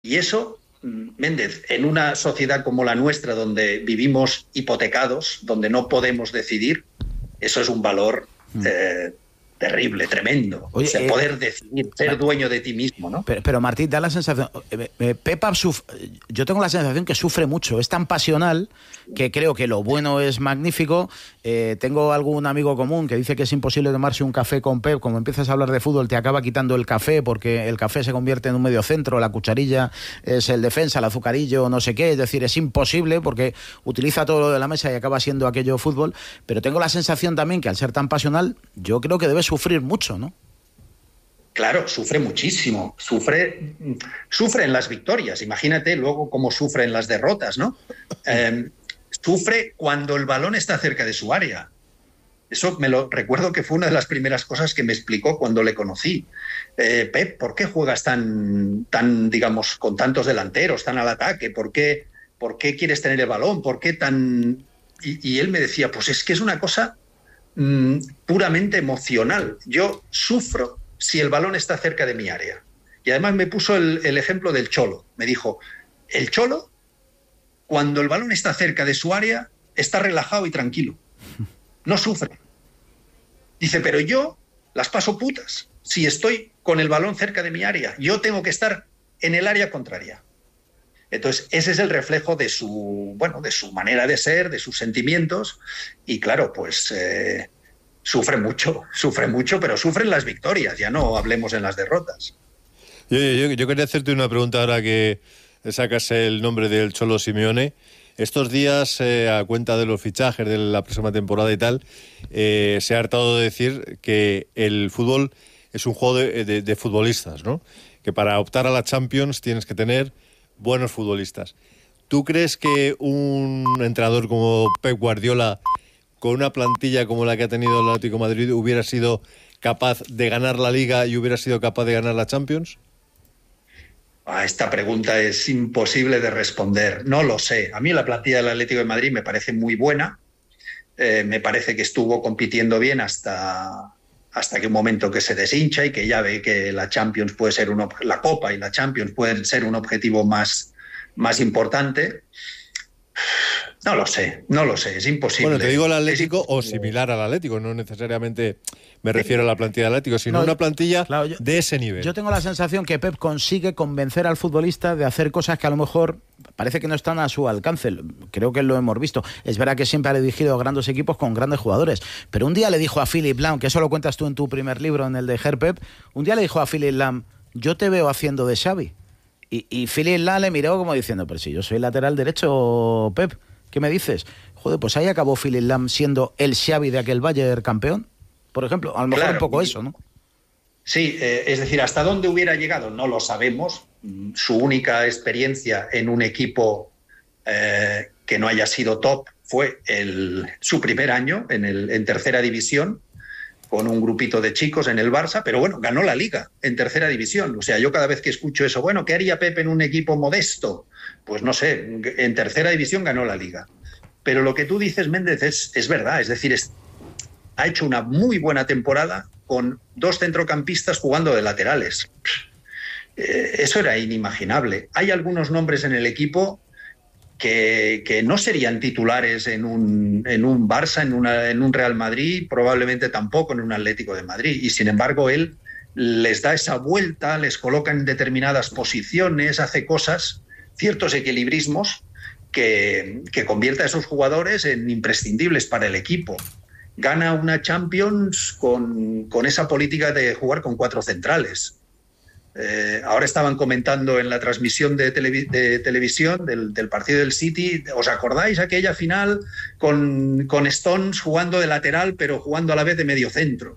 Y eso, Méndez, en una sociedad como la nuestra, donde vivimos hipotecados, donde no podemos decidir, eso es un valor terrible, tremendo. Oye, o sea, poder decidir, ser dueño de ti mismo, ¿no? Pero Martín, da la sensación... Pepa, yo tengo la sensación que sufre mucho. Es tan pasional que creo que lo bueno es magnífico. Tengo algún amigo común que dice que es imposible tomarse un café con Pep. Como empiezas a hablar de fútbol, te acaba quitando el café, porque el café se convierte en un medio centro, la cucharilla es el defensa, el azucarillo, no sé qué. Es decir, es imposible porque utiliza todo lo de la mesa y acaba siendo aquello fútbol. Pero tengo la sensación también que al ser tan pasional, yo creo que debe sufrir mucho, ¿no? Claro, sufre muchísimo, sufre en las victorias, imagínate luego cómo sufre en las derrotas, ¿no? Sufre cuando el balón está cerca de su área. Eso me lo recuerdo, que fue una de las primeras cosas que me explicó cuando le conocí. Pep, ¿por qué juegas tan, digamos, con tantos delanteros, tan al ataque? ¿Por qué quieres tener el balón? ¿Por qué tan...? Y él me decía, pues es que es una cosa puramente emocional. Yo sufro si el balón está cerca de mi área. Y además me puso el ejemplo del Cholo. Me dijo, el Cholo, cuando el balón está cerca de su área, está relajado y tranquilo. No sufre. Dice, pero yo las paso putas si estoy con el balón cerca de mi área. Yo tengo que estar en el área contraria. Entonces, ese es el reflejo de su manera de ser, de sus sentimientos. Y claro, pues... sufre mucho, pero sufren las victorias, ya no hablemos en las derrotas. Yo quería hacerte una pregunta ahora que sacas el nombre del Cholo Simeone. Estos días, a cuenta de los fichajes de la próxima temporada y tal, se ha hartado de decir que el fútbol es un juego de futbolistas, ¿no? Que para optar a la Champions tienes que tener buenos futbolistas. ¿Tú crees que un entrenador como Pep Guardiola, con una plantilla como la que ha tenido el Atlético de Madrid, hubiera sido capaz de ganar la Liga y hubiera sido capaz de ganar la Champions? Esta pregunta es imposible de responder. No lo sé. A mí la plantilla del Atlético de Madrid me parece muy buena. Me parece que estuvo compitiendo bien hasta que un momento que se deshincha y que ya ve que la Champions puede ser la Copa y la Champions pueden ser un objetivo más importante. No lo sé, es imposible. Bueno, te digo el Atlético o similar al Atlético, no necesariamente me refiero a la plantilla del Atlético, sino una plantilla de ese nivel. Yo tengo la sensación que Pep consigue convencer al futbolista de hacer cosas que a lo mejor parece que no están a su alcance. Creo que lo hemos visto. Es verdad que siempre ha dirigido grandes equipos con grandes jugadores, pero un día le dijo a Philipp Lahm, que eso lo cuentas tú en tu primer libro, en el de Pep, un día le dijo a Philipp Lahm, yo te veo haciendo de Xavi. Y Philipp Lahm le miró como diciendo, pero si yo soy lateral derecho, Pep, ¿qué me dices? Joder, pues ahí acabó Philipp Lahm siendo el Xavi de aquel Bayern campeón, por ejemplo. A lo mejor un poco eso, ¿no? Sí, es decir, hasta dónde hubiera llegado no lo sabemos. Su única experiencia en un equipo que no haya sido top fue su primer año en tercera división, con un grupito de chicos en el Barça, pero bueno, ganó la Liga en tercera división. O sea, yo cada vez que escucho eso, bueno, ¿qué haría Pep en un equipo modesto? Pues no sé, en tercera división ganó la Liga. Pero lo que tú dices, Méndez, es verdad. Es decir, ha hecho una muy buena temporada con dos centrocampistas jugando de laterales. Eso era inimaginable. Hay algunos nombres en el equipo que no serían titulares en un Barça, en un Real Madrid, probablemente tampoco en un Atlético de Madrid. Y sin embargo, él les da esa vuelta, les coloca en determinadas posiciones, hace cosas, ciertos equilibrismos que convierte a esos jugadores en imprescindibles para el equipo. Gana una Champions con esa política de jugar con 4 centrales. Ahora estaban comentando en la transmisión de televisión del partido del City, ¿os acordáis aquella final con Stones jugando de lateral pero jugando a la vez de medio centro?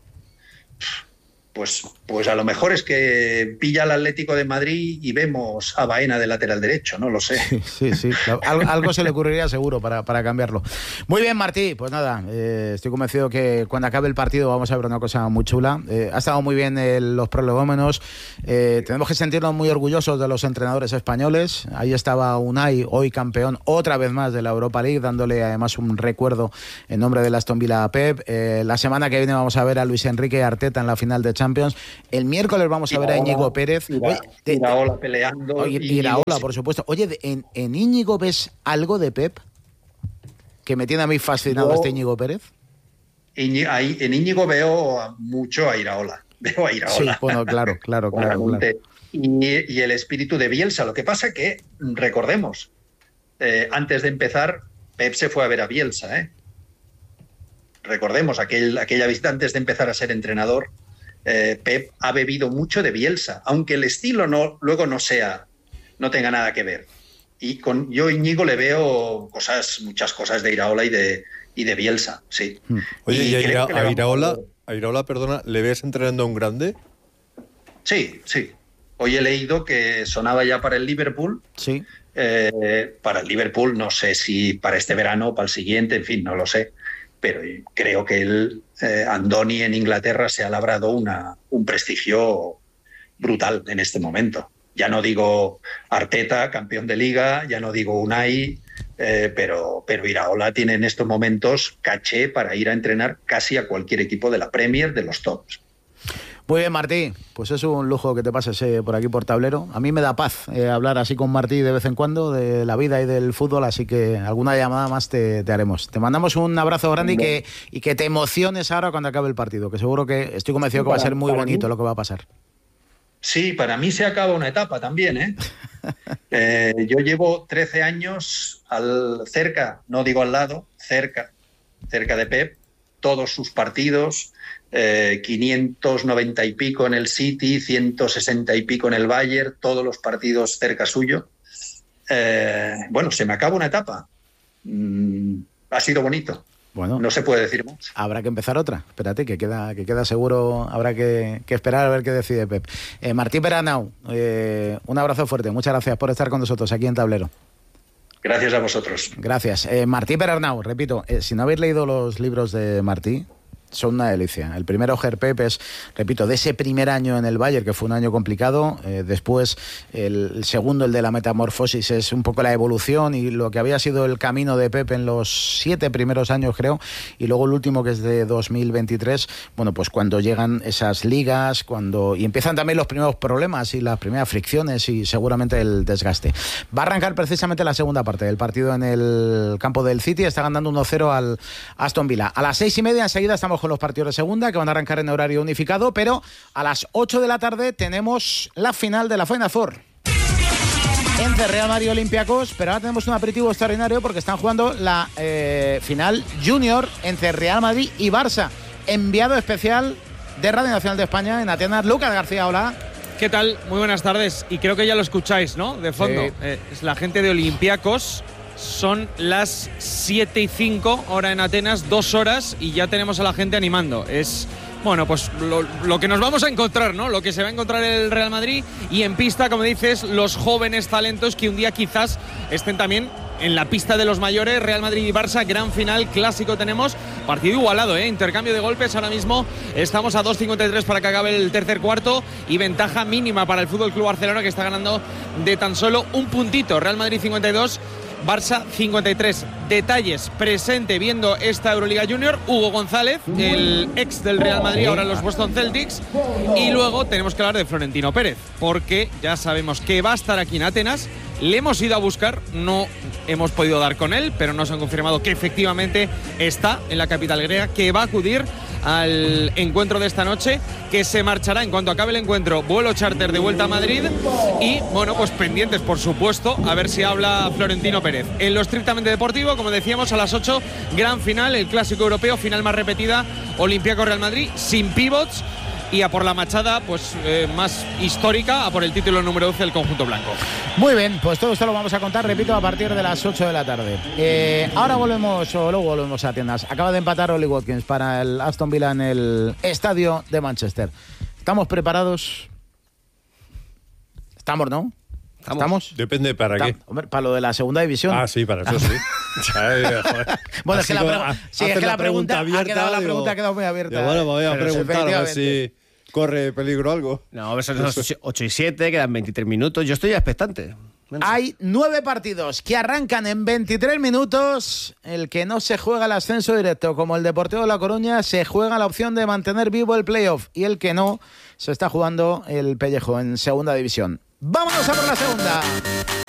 Pues a lo mejor es que pilla al Atlético de Madrid y vemos a Baena de lateral derecho, no lo sé. Sí, algo se le ocurriría seguro para cambiarlo. Muy bien, Martí, pues nada, estoy convencido que cuando acabe el partido vamos a ver una cosa muy chula. Ha estado muy bien los prolegómenos, tenemos que sentirnos muy orgullosos de los entrenadores españoles. Ahí estaba Unai, hoy campeón otra vez más de la Europa League, dándole además un recuerdo en nombre del Aston Villa a Pep. La semana que viene vamos a ver a Luis Enrique y Arteta en la final de Champions Champions. El miércoles vamos a ver a Íñigo Pérez. Iraola peleando. Iraola, por supuesto. Oye, ¿en Íñigo ves algo de Pep? Que me tiene a mí fascinado este Íñigo Pérez. En Íñigo veo mucho a Iraola. Veo a Iraola. Sí, bueno, claro. Y el espíritu de Bielsa. Lo que pasa que, recordemos, antes de empezar, Pep se fue a ver a Bielsa. Recordemos, aquella visita antes de empezar a ser entrenador, Pep ha bebido mucho de Bielsa, aunque el estilo luego no tenga nada que ver. Y yo Íñigo le veo muchas cosas de Iraola y de Bielsa, sí. Oye, y a Iraola, perdona, ¿le ves entrenando a un grande? Sí. Hoy he leído que sonaba ya para el Liverpool. Sí. Para el Liverpool, no sé si para este verano o para el siguiente, en fin, no lo sé. Pero creo que Andoni en Inglaterra se ha labrado un prestigio brutal en este momento. Ya no digo Arteta, campeón de liga, ya no digo Unai, pero Iraola tiene en estos momentos caché para ir a entrenar casi a cualquier equipo de la Premier, de los tops. Muy bien, Martí, pues es un lujo que te pases por aquí por Tablero. A mí me da paz hablar así con Martí de vez en cuando de la vida y del fútbol, así que alguna llamada más te haremos. Te mandamos un abrazo grande y que te emociones ahora cuando acabe el partido, que seguro que estoy convencido que va a ser muy bonito lo que va a pasar. Sí, para mí se acaba una etapa también, yo llevo 13 años cerca, no digo al lado, cerca de Pep, todos sus partidos, 590 y pico en el City, 160 y pico en el Bayern, todos los partidos cerca suyo. Se me acaba una etapa. Ha sido bonito. Bueno, no se puede decir más. Habrá que empezar otra. Espérate, que queda seguro. Habrá que esperar a ver qué decide Pep. Martí Perarnau, un abrazo fuerte. Muchas gracias por estar con nosotros aquí en Tablero. Gracias a vosotros. Gracias. Martí Perarnau, repito, si no habéis leído los libros de Martí, son una delicia. El primero, Ger Pep, es, repito, de ese primer año en el Bayern, que fue un año complicado. Después, el segundo, el de la metamorfosis, es un poco la evolución y lo que había sido el camino de Pep en los 7 primeros años, creo. Y luego el último, que es de 2023, pues cuando llegan esas ligas, y empiezan también los primeros problemas y las primeras fricciones y seguramente el desgaste. Va a arrancar precisamente la segunda parte del partido en el campo del City. Está ganando 1-0 al Aston Villa. A las 6:30 enseguida estamos con los partidos de segunda, que van a arrancar en horario unificado, pero a las 8 de la tarde tenemos la final de la Final Four entre Real Madrid y Olympiacos, pero ahora tenemos un aperitivo extraordinario porque están jugando la final junior entre Real Madrid y Barça. Enviado especial de Radio Nacional de España en Atenas, Lucas García, hola. ¿Qué tal? Muy buenas tardes. Y creo que ya lo escucháis, ¿no? De fondo. Sí. Es la gente de Olympiacos. Son las 7:05, hora en Atenas, 2 horas, y ya tenemos a la gente animando. Es, pues lo que nos vamos a encontrar, ¿no? Lo que se va a encontrar el Real Madrid, y en pista, como dices, los jóvenes talentos que un día quizás estén también en la pista de los mayores. Real Madrid y Barça, gran final, clásico tenemos, partido igualado, intercambio de golpes. Ahora mismo estamos a 2:53 para que acabe el tercer cuarto y ventaja mínima para el FC Barcelona, que está ganando de tan solo un puntito. Real Madrid 52, Barça 53. Detalles, presente viendo esta Euroliga Junior, Hugo González, el ex del Real Madrid, ahora en los Boston Celtics. Y luego tenemos que hablar de Florentino Pérez, porque ya sabemos que va a estar aquí en Atenas. Le hemos ido a buscar, no hemos podido dar con él, pero nos han confirmado que efectivamente está en la capital griega, que va a acudir al encuentro de esta noche, que se marchará en cuanto acabe el encuentro, vuelo charter de vuelta a Madrid. Y pendientes, por supuesto, a ver si habla Florentino Pérez. En lo estrictamente deportivo, como decíamos, a las 8, gran final, el clásico europeo, final más repetida, Olympiacos Real Madrid, sin pivots. Y a por la machada más histórica, a por el título número 12 del conjunto blanco. Muy bien, pues todo esto lo vamos a contar, repito, a partir de las 8 de la tarde. Ahora luego volvemos a Atenas. Acaba de empatar Ollie Watkins para el Aston Villa en el estadio de Manchester. ¿Estamos preparados? ¿Estamos, no? ¿Estamos? Depende para qué. Hombre, para lo de la segunda división. Ah, sí, para eso sí. Bueno, es que la pregunta abierta. La pregunta ha quedado muy abierta. Me voy a preguntar a ver si corre peligro algo. No, son las 8:07, quedan 23 minutos. Yo estoy expectante. Venga. Hay 9 partidos que arrancan en 23 minutos. El que no se juega el ascenso directo, como el Deportivo de La Coruña, se juega la opción de mantener vivo el playoff. Y el que no, se está jugando el pellejo en segunda división. ¡Vámonos a por la segunda!